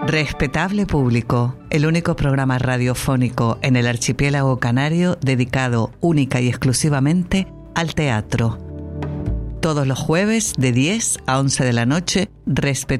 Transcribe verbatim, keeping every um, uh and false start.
Respetable Público, el único programa radiofónico en el archipiélago canario dedicado única y exclusivamente al teatro. Todos los jueves de diez a once de la noche, Respetable